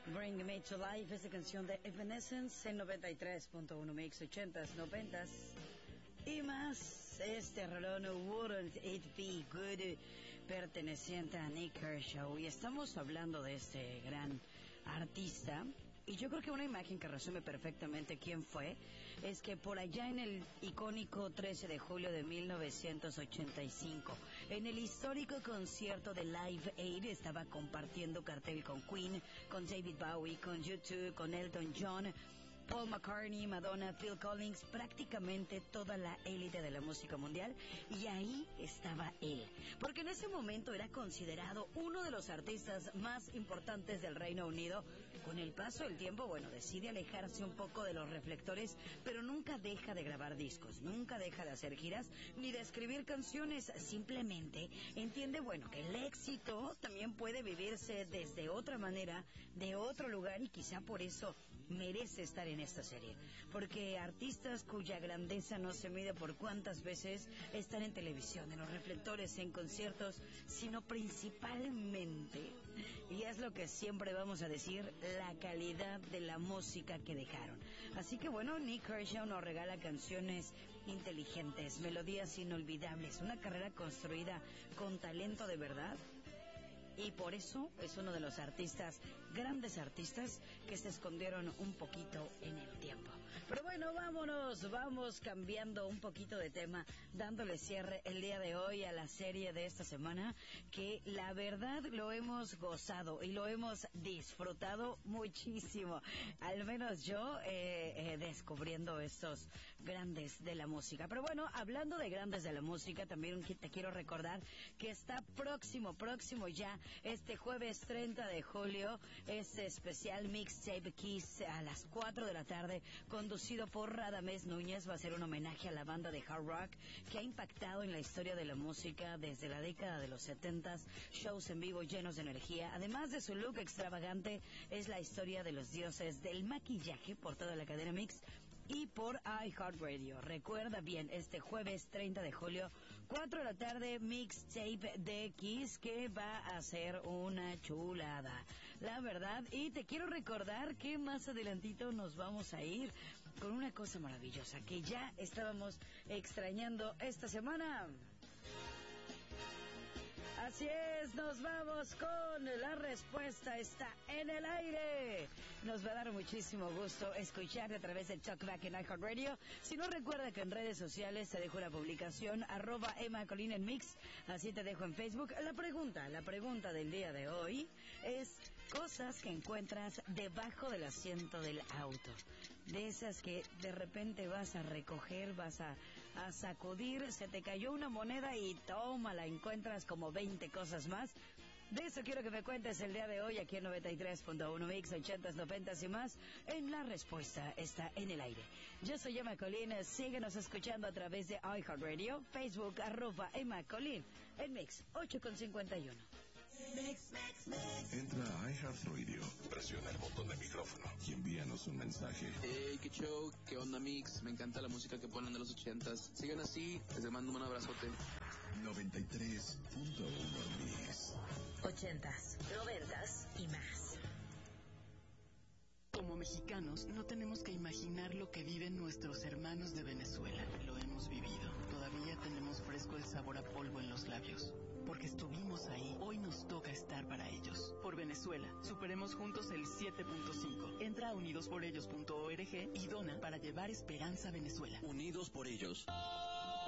Bring Me to Life, esta canción de Evanescence en 93.1 Mix, 80s, 90s y más. Este rolón Wouldn't It Be Good, perteneciente a Nik Kershaw, y estamos hablando de este gran artista. Y yo creo que una imagen que resume perfectamente quién fue es que por allá en el icónico 13 de julio de 1985, en el histórico concierto de Live Aid, estaba compartiendo cartel con Queen, con David Bowie, con U2, con Elton John, Paul McCartney, Madonna, Phil Collins, prácticamente toda la élite de la música mundial, y ahí estaba él, porque en ese momento era considerado uno de los artistas más importantes del Reino Unido. Con el paso del tiempo, decide alejarse un poco de los reflectores, pero nunca deja de grabar discos, nunca deja de hacer giras, ni de escribir canciones. Simplemente entiende, que el éxito también puede vivirse desde otra manera, de otro lugar, y quizá por eso merece estar en esta serie, porque artistas cuya grandeza no se mide por cuántas veces están en televisión, en los reflectores, en conciertos, sino principalmente, y es lo que siempre vamos a decir, la calidad de la música que dejaron. Así que Nik Kershaw nos regala canciones inteligentes, melodías inolvidables, una carrera construida con talento de verdad. Y por eso es uno de los grandes artistas que se escondieron un poquito en el tiempo. Pero vamos cambiando un poquito de tema, dándole cierre el día de hoy a la serie de esta semana, que la verdad lo hemos gozado y lo hemos disfrutado muchísimo. Al menos yo descubriendo estos grandes de la música. Pero hablando de grandes de la música, también te quiero recordar que está próximo ya este jueves 30 de julio, este especial Mixtape Kiss a las 4 de la tarde, conducido por Radamés Núñez. Va a ser un homenaje a la banda de hard rock que ha impactado en la historia de la música desde la década de los 70s, shows en vivo llenos de energía. Además de su look extravagante, es la historia de los dioses del maquillaje por toda la cadena Mix y por iHeartRadio. Recuerda bien, este jueves 30 de julio, 4 de la tarde, Mixtape de Kiss, que va a ser una chulada, la verdad. Y te quiero recordar que más adelantito nos vamos a ir con una cosa maravillosa que ya estábamos extrañando esta semana. Así es, nos vamos con La Respuesta Está en el Aire. Nos va a dar muchísimo gusto escucharte a través del Talkback en iHeartRadio. Si no, recuerda que en redes sociales te dejo la publicación @EmmaColín en Mix, así te dejo en Facebook. La pregunta del día de hoy es: cosas que encuentras debajo del asiento del auto, de esas que de repente vas a recoger, vas a sacudir, se te cayó una moneda y toma, la encuentras como 20 cosas más. De eso quiero que me cuentes el día de hoy aquí en 93.1 Mix, 80s, 90s y más. En La Respuesta Está en el Aire. Yo soy Emma Colín, síguenos escuchando a través de iHeartRadio, Facebook @Emma Colín, en Mix 8:51. Mix. Entra a iHeartRadio, presiona el botón de micrófono y envíanos un mensaje. Hey, qué show, qué onda Mix, me encanta la música que ponen de los 80s. Sigan así, les mando un abrazote. 93.1 Mix. 80s, 90s y más. Como mexicanos, no tenemos que imaginar lo que viven nuestros hermanos de Venezuela. Lo hemos vivido. Todavía tenemos fresco el sabor a polvo en los labios. Porque estuvimos ahí, hoy nos toca estar para ellos. Por Venezuela, superemos juntos el 7.5. Entra a unidosporellos.org y dona para llevar esperanza a Venezuela. Unidos por ellos.